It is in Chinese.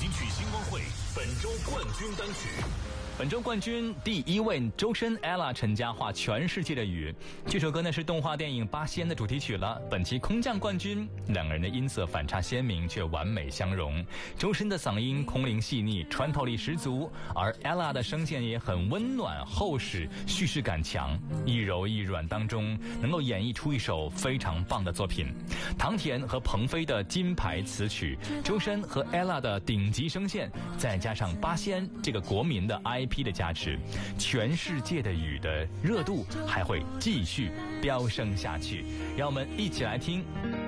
金曲星光会本周冠军单曲。 本周冠军第1位，周深 Ella 陈嘉桦《全世界的雨》。这首歌呢是动画电影《八仙》的主题曲了。本期空降冠军，两个人的音色反差鲜明却完美相融。周深的嗓音空灵细腻，穿透力十足，而 Ella 的声线也很温暖厚实，叙事感强，一柔一软当中能够演绎出一首非常棒的作品。唐田和鹏飞的金牌词曲，周深和 Ella 的顶级声线，再加上八仙这个国民的 IP 的加持，全世界的雨的热度还会继续飙升下去。让我们一起来听